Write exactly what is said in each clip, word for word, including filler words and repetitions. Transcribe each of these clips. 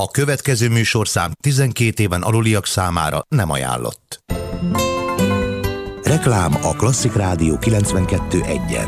A következő műsorszám tizenkét éven aluliak számára nem ajánlott. Reklám a Klasszik Rádió kilencvenkettő egyen.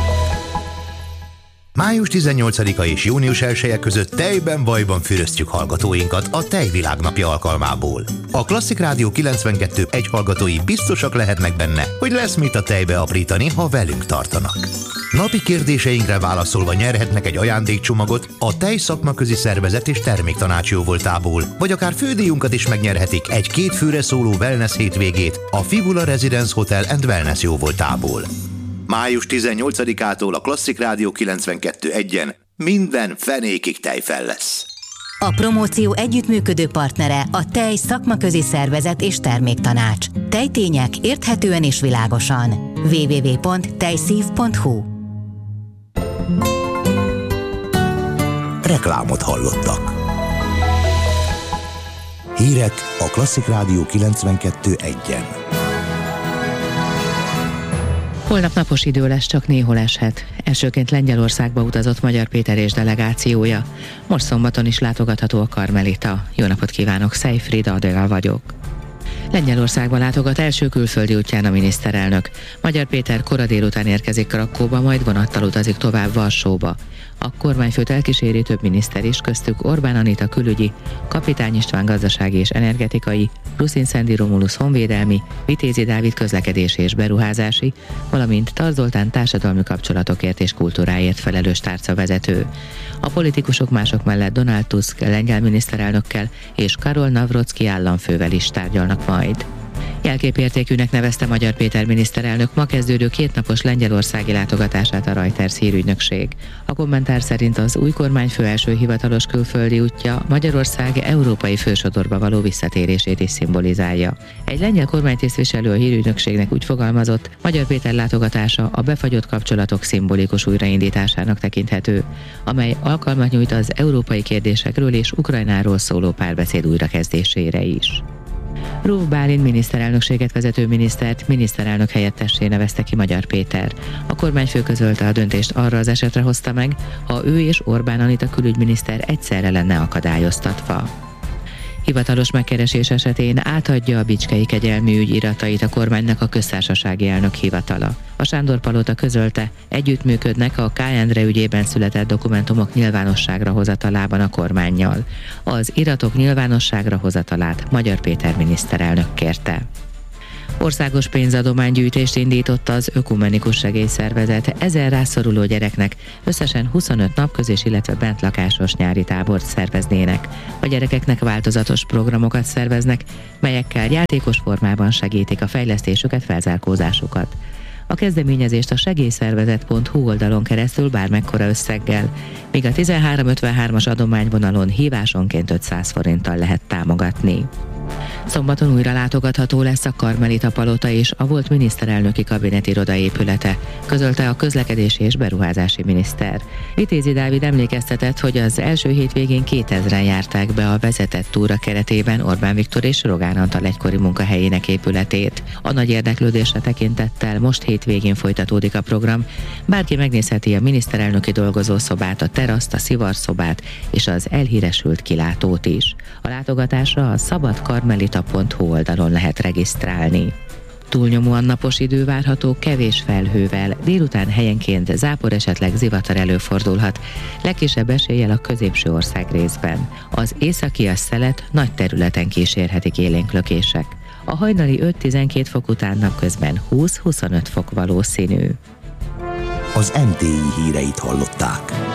május tizennyolcadika és június elseje között tejben vajban füröztjük hallgatóinkat a Tejvilágnapja alkalmából. A Klasszik Rádió kilencvenkettő egy hallgatói biztosak lehetnek benne, hogy lesz mit a tejbe aprítani, ha velünk tartanak. Napi kérdéseinkre válaszolva nyerhetnek egy ajándékcsomagot a Tej Szakmaközi Szervezet és Terméktanács jóvoltából, vagy akár fődíjunkat is megnyerhetik egy két főre szóló wellness hétvégét a Fibula Residence Hotel and Wellness jóvoltából. május tizennyolcadikától a Klasszik Rádió kilencvenkettő egyen minden fenékig tejfel lesz. A promóció együttműködő partnere a Tej Szakmaközi Szervezet és Terméktanács. Tejtények érthetően és világosan. double-u double-u double-u pont tejszív pont hu. Reklámot hallottak. Hírek a Klasszik Rádió kilencvenkettő egyen. Holnap napos idő lesz, csak néhol eshet. Elsőként Lengyelországba utazott Magyar Péter és delegációja. Most szombaton is látogatható a Karmelita. Jó napot kívánok, Szejfried Adél vagyok. Lengyelországba látogat első külföldi útján a miniszterelnök. Magyar Péter kora délután érkezik Krakóba, majd vonattal utazik tovább Varsóba. A kormányfőt elkíséri több miniszter is, köztük Orbán Anita külügyi, Kapitány István gazdasági és energetikai, Ruszin Szendi Romulus honvédelmi, Vitézi Dávid közlekedési és beruházási, valamint Tarz Zoltán társadalmi kapcsolatokért és kultúráért felelős tárcavezető. A politikusok mások mellett Donald Tusk lengyel miniszterelnökkel és Karol Navrocki államfővel is tárgyalnak majd. Jelképértékűnek nevezte Magyar Péter miniszterelnök ma kezdődő kétnapos lengyelországi látogatását a Reuters hírügynökség. A kommentár szerint az új kormányfő első hivatalos külföldi útja Magyarország európai fősodorba való visszatérését is szimbolizálja. Egy lengyel kormánytisztviselő a hírügynökségnek úgy fogalmazott, Magyar Péter látogatása a befagyott kapcsolatok szimbolikus újraindításának tekinthető, amely alkalmat nyújt az európai kérdésekről és Ukrajnáról szóló párbeszéd újrakezdésére is. Róf Bálint miniszterelnökséget vezető minisztert miniszterelnök helyettessé nevezte ki Magyar Péter. A kormányfő közölte, a döntést arra az esetre hozta meg, ha ő és Orbán Anita külügyminiszter egyszerre lenne akadályoztatva. Hivatalos megkeresés esetén átadja a Bicskei Kegyelmi ügy iratait a kormánynak a köztársasági elnök hivatala. A Sándor-palota közölte, együttműködnek a K. Endre ügyében született dokumentumok nyilvánosságra hozatalában a kormánnyal. Az iratok nyilvánosságra hozatalát Magyar Péter miniszterelnök kérte. Országos pénzadománygyűjtést indított az Ökumenikus Segélyszervezet, ezer rászoruló gyereknek összesen huszonöt napközis, illetve bentlakásos nyári tábort szerveznének. A gyerekeknek változatos programokat szerveznek, melyekkel játékos formában segítik a fejlesztésüket, felzárkózásukat. A kezdeményezést a segélyszervezet pont hu oldalon keresztül bármekkora összeggel, míg a tizenhárom ötvenhármas adományvonalon hívásonként ötszáz forinttal lehet támogatni. Szombaton újra látogatható lesz a Karmelita palota és a volt miniszterelnöki kabinetiroda épülete, közölte a közlekedési és beruházási miniszter. Vitézi Dávid emlékeztetett, hogy az első hétvégén kétezren járták be a vezetett túra keretében Orbán Viktor és Rogán Antal egykori munkahelyének épületét. A nagy érdeklődésre tekintettel most hétvégén folytatódik a program. Bárki megnézheti a miniszterelnöki dolgozószobát, a teraszt, a szivarszobát és az elhíresült kilátót is. A látogatásra a szabad karmelita pont hu oldalon lehet regisztrálni. Túlnyomóan napos idő várható, kevés felhővel, délután helyenként zápor, esetleg zivatar előfordulhat, legkisebb eséllyel a középső ország részben. Az északi szelet nagy területen kísérhetik élénklökések. A hajnali öt-tizenkét fok után napközben húsz-huszonöt fok valószínű. Az em té i híreit hallották.